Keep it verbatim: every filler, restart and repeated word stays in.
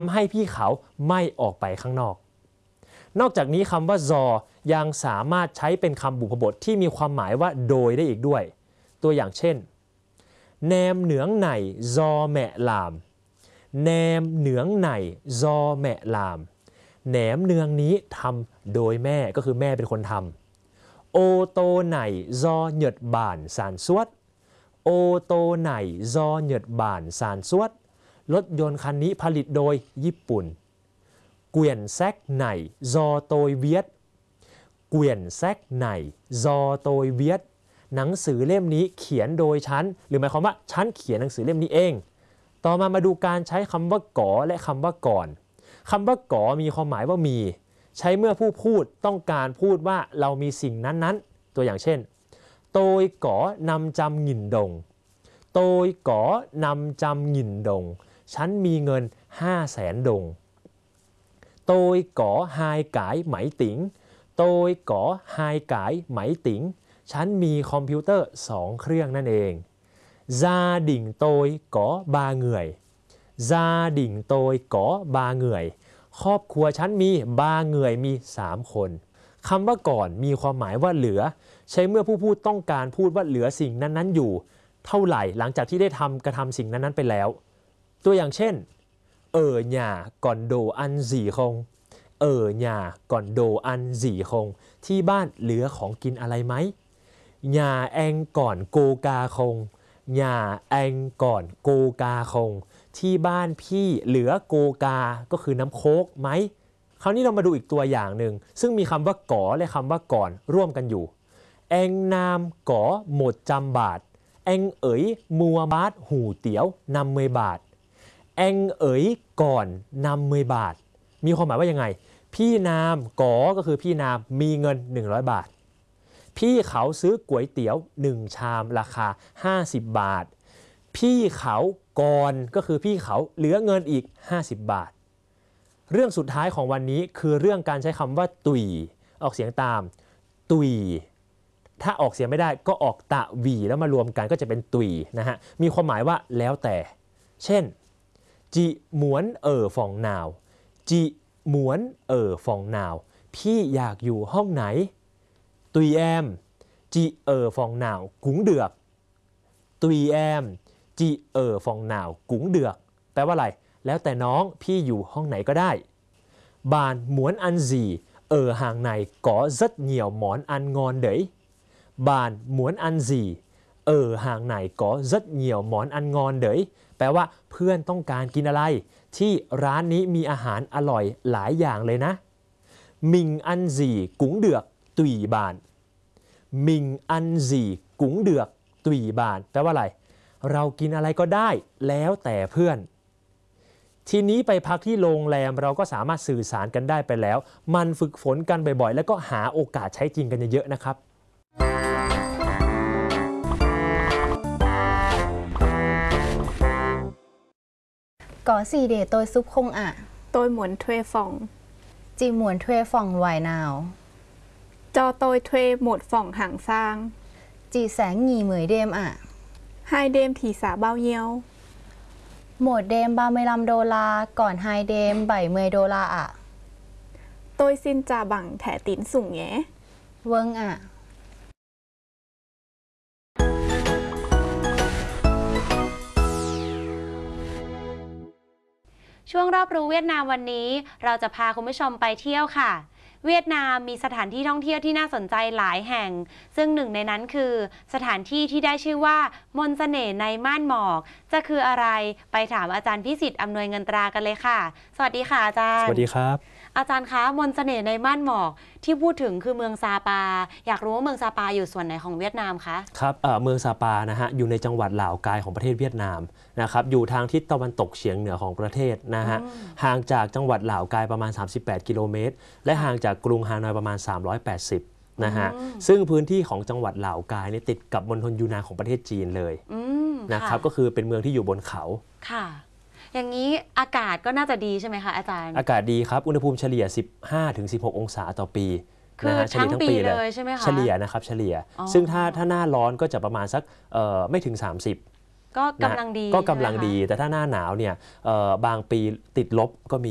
ให้พี่เขาไม่ออกไปข้างนอกนอกจากนี้คำว่าซอยังสามารถใช้เป็นคำบุพบทที่มีความหมายว่าโดยได้อีกด้วยตัวอย่างเช่นแนมเหนืองไหนซอแมะลามแนมเหนืองไหนซอแมะลามแหนมเนืองนี้ทำโดยแม่ก็คือแม่เป็นคนทำโอโตไหนซอเหยิดบ่านสารสวดโอโตไหนซอเหยิดบ่านสารสวดรถยนต์คันนี้ผลิตโดยญี่ปุ่นเกวียนแซกไหนซอโตยเวียดเกวียนแซกไหนซอโตยเวียดหนังสือเล่มนี้เขียนโดยฉันหรือหมายความว่าฉันเขียนหนังสือเล่มนี้เองต่อมามาดูการใช้คำว่าก่อและคำว่าก่อนคำว่าก่อมีความหมายว่ามีใช้เมื่อผู้พูดต้องการพูดว่าเรามีสิ่งนั้นๆตัวอย่างเช่นโตยก่อนำจำหงินดงโตยก่อนำจำหงินดงฉันมีเงินห้าแสนดงโตยก่อไฮกายไหมติ๋งโตยก่อไฮกายไหมติ๋งฉันมีคอมพิวเตอร์สองเครื่องนั่นเองซาดิ่งโตยก่อบาเหงื่อยซาดิ่งโตยก่อบาเหงื่อยครอบครัวฉันมีบาเหงื่อยมีสามคนคำว่าก่อนมีความหมายว่าเหลือใช้เมื่อผู้พูดต้องการพูดว่าเหลือสิ่งนั้นๆอยู่เท่าไหร่หลังจากที่ได้ทำกระทำสิ่งนั้นๆไปแล้วตัวอย่างเช่นเออหย่าก่อนโดอันสี่คงเออหย่าก่อนโดอันสี่คงที่บ้านเหลือของกินอะไรไหมหย่าแองก่อนโกกาคงหย่าแองก่อนโกกาคงที่บ้านพี่เหลือโกกาก็คือน้ำโค้กไหมคราวนี้เรามาดูอีกตัวอย่างหนึ่งซึ่งมีคำว่าก่อและคำว่าก่อนร่วมกันอยู่แองนามก่อหมดจำบาทแองเอ๋ยมัวบาทหูเตี๋ยวนำเมยบาทแองเอ๋ยก่อนนำเมยบาทมีความหมายว่ายังไงพี่นามก่อก็คือพี่นามมีเงินหนึ่งร้อยบาทพี่เขาซื้อก๋วยเตี๋ยวหนึ่งชามราคาห้าสิบบาทพี่เขาก่อนก็คือพี่เขาเหลือเงินอีกห้าสิบบาทเรื่องสุดท้ายของวันนี้คือเรื่องการใช้คำว่าตุยออกเสียงตามตุยถ้าออกเสียงไม่ได้ก็ออกตะวีแล้วมารวมกันก็จะเป็นตุยนะฮะมีความหมายว่าแล้วแต่เช่นจิหมวนเอ่อฟองนาวจิหมวนเอ่อฟองนาวพี่อยากอยู่ห้องไหนตุยแอมจิเอ่อฟองนาวกุ้งเดือกตุยแอมจิเอ่อฟองนาวกุ้งเดือกแปลว่าอะไรแล้วแต่น้องพี่อยู่ห้องไหนก็ได้บานหมวนอันซีเอ่อห่างในก่อrất nhiều món ăn ngon đấy bàn muốn ăn gì ở hàng này có rất nhiều món ăn ngon đấyแปลว่าเพื่อนต้องการกินอะไรที่ร้านนี้มีอาหารอร่อยหลายอย่างเลยนะมิงอันซีกุ้งเดือกตุยบานมิงอันซีกุ้งเดือกตุยบานแปลว่าอะไรเรากินอะไรก็ได้แล้วแต่เพื่อนทีนี้ไปพักที่โรงแรมเราก็สามารถสื่อสารกันได้ไปแล้วมันฝึกฝนกันบ่อยๆแล้วก็หาโอกาสใช้จริงกันเยอะๆนะครับ có gì để tôi giúp không ạ? Tôi muốn thuê phòng. Chị muốn thuê phòng loại nào? Cho tôi thuê một phòng hạng sang. Chị sẽ nghỉ mấy đêm ạ? Hai đêm thì giá bao nhiêu? Một đêm ba mươi lăm đô la, còn hai đêm bảy mươi đô la ạ. Tôi xin trả bằng thẻ tín dụng nhé. Vâng ạ. ช่วงรอบรู้เวียดนามวันนี้เราจะพาคุณผู้ชมไปเที่ยวค่ะเวียดนามมีสถานที่ท่องเที่ยวที่น่าสนใจหลายแห่งซึ่งหนึ่งในนั้นคือสถานที่ที่ได้ชื่อว่ามนต์เสน่ห์ในม่านหมอกจะคืออะไรไปถามอาจารย์พิสิทธิ์อำนวยเงินตรากันเลยค่ะสวัสดีค่ะอาจารย์สวัสดีครับอาจารย์คะมนต์เสน่ห์ในม่านหมอกที่พูดถึงคือเมืองซาปาอยากรู้ว่าเมืองซาปาอยู่ส่วนไหนของเวียดนามคะครับเอ่อเมืองซาปานะฮะอยู่ในจังหวัดหล่าวกายของประเทศเวียดนามนะครับอยู่ทางทิศตะวันตกเฉียงเหนือของประเทศนะฮะห่างจากจังหวัดหล่าวกายประมาณสามสิบแปดกิโลเมตรและห่างจากกรุงฮานอยประมาณสามร้อยแปดสิบนะฮะซึ่งพื้นที่ของจังหวัดหล่าวกายนี่ติดกับมณฑลยูนานของประเทศจีนเลยนะครับก็คือเป็นเมืองที่อยู่บนเขาค่ะอย่างนี้อากาศก็น่าจะดีใช่ไหมคะอาจารย์อากาศดีครับอุณหภูมิเฉลี่ย สิบห้าถึงสิบหก องศาต่อปีคือทั้งปีเลยใช่ไหมคะเฉลี่ยนะครับเฉลี่ยซึ่งถ้าถ้าหน้าร้อนก็จะประมาณสักไม่ถึงสามสิบก็กำลังดีก็กำลังใช่ไหมคะดีแต่ถ้าหน้าหนาวเนี่ยเอ่อบางปีติดลบก็มี